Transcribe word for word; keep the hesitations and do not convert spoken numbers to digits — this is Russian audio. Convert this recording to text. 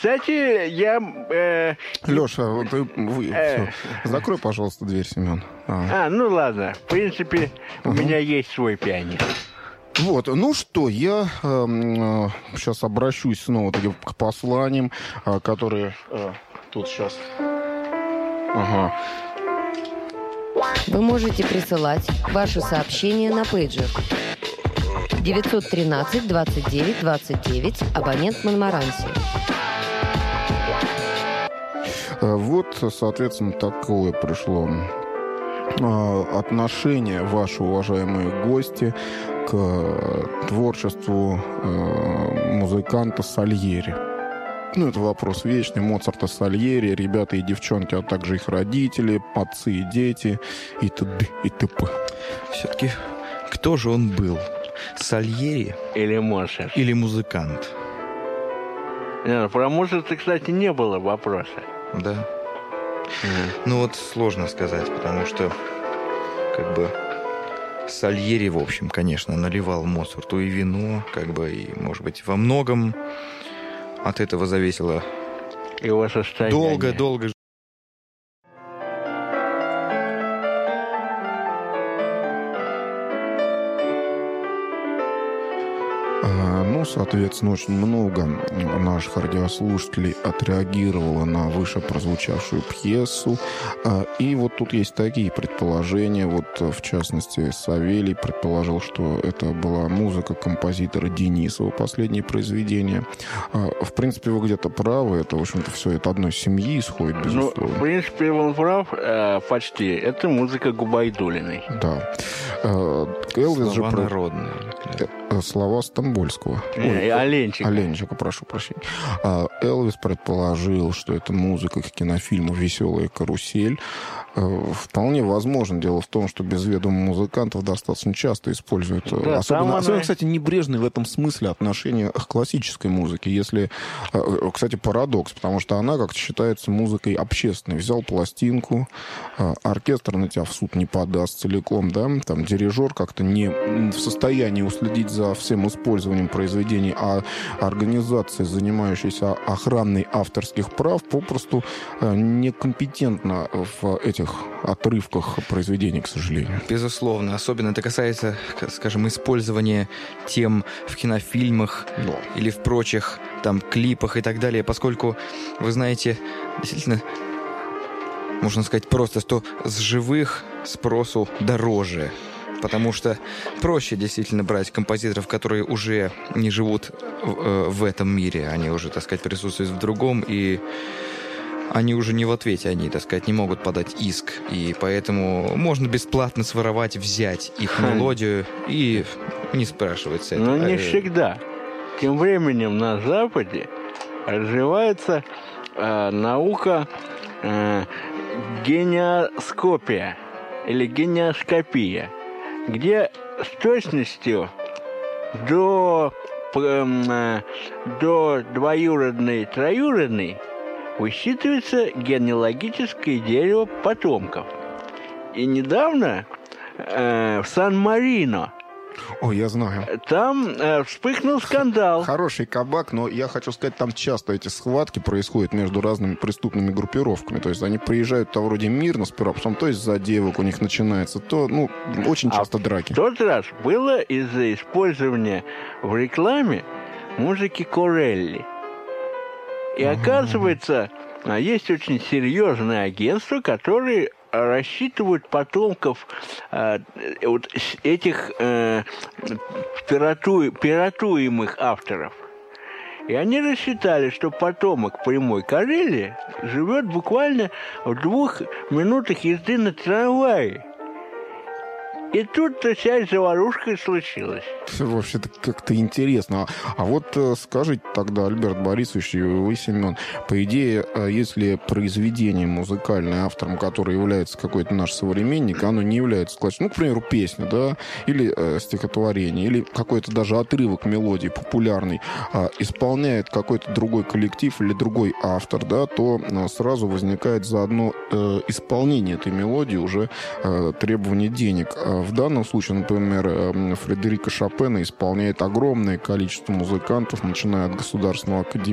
Кстати, я... Э, Леша, ты вы, э, все. Закрой, пожалуйста, дверь, Семен. А, а ну ладно. В принципе, у Угу. меня есть свой пианино. Вот, ну что, я э, э, сейчас обращусь снова-таки к посланиям, э, которые э, тут сейчас... Ага. Вы можете присылать ваши сообщения на пейджер девятьсот тринадцать двадцать девять двадцать девять, абонент Монмаранси. Вот, соответственно, такое пришло отношение, ваши уважаемые гости, к творчеству музыканта Сальери. Ну, это вопрос вечный. Моцарта, Сальери, ребята и девчонки, а также их родители, отцы и дети, и т.д. и т.п. Все-таки кто же он был? Сальери Или Моцарт? или музыкант? Нет, про Моцарта, кстати, не было вопроса. Да. Mm. Ну вот сложно сказать, потому что как бы Сальери, в общем, конечно, наливал Моцарту и вино, как бы, и, может быть, во многом от этого зависело Его состояние. долго-долго. Ну, соответственно, очень много наших радиослушателей отреагировало на выше прозвучавшую пьесу. И вот тут есть такие предположения. Вот, в частности, Савелий предположил, что это была музыка композитора Денисова, последнее произведение. В принципе, вы где-то правы. Это, в общем-то, все это одной семьи исходит, безусловно. Ну, в принципе, он прав э, почти. Это музыка Губайдуллиной. Да. Элвис Слова же... народные. Слова Стамбольского. Ой, Оленчика. Оленчика, прошу прощения. А Элвис предположил, что это музыка к кинофильму «Веселая карусель». Вполне возможно. Дело в том, что без ведома музыкантов достаточно часто используют... Да, особенно, она... особенно, кстати, небрежные в этом смысле отношения к классической музыке. Если... Кстати, парадокс, потому что она как-то считается музыкой общественной. Взял пластинку, оркестр на тебя в суд не подаст целиком, да? Там дирижер как-то не в состоянии уследить за всем использованием произведений, а организация, занимающаяся охраной авторских прав, попросту некомпетентна в этих отрывках произведений, к сожалению. Безусловно. Особенно это касается, скажем, использования тем в кинофильмах Да. или в прочих там клипах и так далее, поскольку, вы знаете, действительно, можно сказать просто, что с живых спросу дороже. Потому что проще действительно брать композиторов, которые уже не живут в, в этом мире. Они уже, так сказать, присутствуют в другом, и они уже не в ответе, они, так сказать, не могут подать иск. И поэтому можно бесплатно своровать, взять их мелодию и не спрашивать с этого. Но не всегда. Тем временем на Западе развивается э, наука э, гениоскопия или гениоскопия, где с точностью до, э, до двоюродной, троюродной высчитывается генеалогическое дерево потомков. И недавно э, в Сан-Марино О, я знаю. там э, вспыхнул скандал. Хороший кабак, но я хочу сказать, там часто эти схватки происходят между разными преступными группировками. То есть они приезжают то вроде мирно сперва, потом то из-за девок у них начинается, то, ну, очень часто а драки. В тот раз было из-за использования в рекламе музыки Корелли. И оказывается, есть очень серьезное агентство, которые рассчитывают потомков э, вот этих э, пирату, пиратуемых авторов. И они рассчитали, что потомок прямой Корелли живет буквально в двух минутах езды на трамвае. И тут-то вся заварушка и случилась. Вообще-то как-то интересно. А вот скажите тогда, Альберт Борисович, и вы, Семен, по идее, если произведение музыкальное, автором которое является какой-то наш современник, оно не является классическим, ну, к примеру, песня, да, или э, стихотворение, или какой-то даже отрывок мелодии популярный, э, исполняет какой-то другой коллектив или другой автор, да, то э, сразу возникает заодно э, исполнение этой мелодии уже э, требование денег. В данном случае, например, Фредерика Шопена исполняет огромное количество музыкантов, начиная от Государственного академии